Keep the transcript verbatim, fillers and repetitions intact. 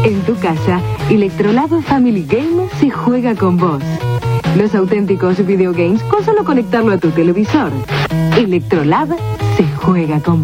En tu casa, Electrolab Family Game se juega con vos. Los auténticos videogames con solo conectarlo a tu televisor. Electrolab se juega con vos.